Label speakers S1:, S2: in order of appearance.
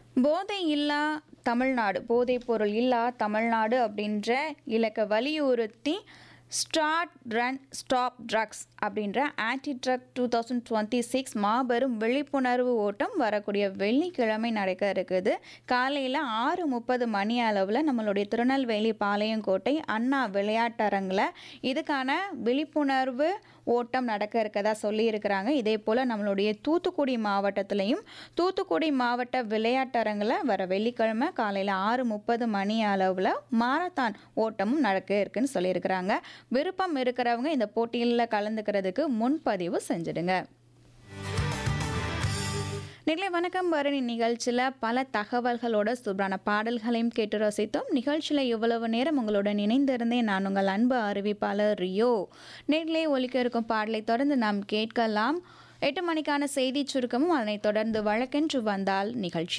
S1: போதை இல்லா தமிழ்நாடு, போதைப்பொருள் இல்லா தமிழ்நாடு அப்படின்ற இலக்க வலியுறுத்தி ஸ்டார்ட் ரன் ஸ்டாப் ட்ரக்ஸ் அப்படின்ற ஆன்டி ட்ரக் 2026 மாபெரும் விழிப்புணர்வு ஓட்டம் வரக்கூடிய வெள்ளிக்கிழமை நடக்க இருக்குது. காலையில் 6:30 மணி அளவில் நம்மளுடைய திருநெல்வேலி பாளையங்கோட்டை அண்ணா விளையாட்டரங்கில் இதுக்கான விழிப்புணர்வு ஓட்டம் நடக்க இருக்கதா சொல்லியிருக்கிறாங்க. இதே போல் நம்மளுடைய தூத்துக்குடி மாவட்டத்திலையும் தூத்துக்குடி மாவட்ட விளையாட்டரங்கில் வர வெள்ளிக்கிழமை காலையில் 6:30 மணி அளவில் மாரத்தான் ஓட்டமும் நடக்க இருக்குன்னு சொல்லியிருக்கிறாங்க. விருப்பம் இருக்கிறவங்க இந்த போட்டியில் கலந்துக்கிறதுக்கு முன்பதிவு செஞ்சிடுங்க. நிகழ் வணக்கம் பரணி நிகழ்ச்சியில் பல தகவல்களோட சூப்பரான பாடல்களையும் கேட்டு ரசித்தோம். நிகழ்ச்சியில் இவ்வளவு நேரம் உங்களுடன் இணைந்திருந்தேன் நான் உங்கள் அன்பு அறிவிப்பாளர் ரியோ. நேரிலே ஒலிக்க இருக்கும் பாடலை தொடர்ந்து நாம் கேட்கலாம். 8 மணிக்கான செய்தி சுருக்கமும் அதனைத் தொடர்ந்து வழக்கென்று வந்தால் நிகழ்ச்சி.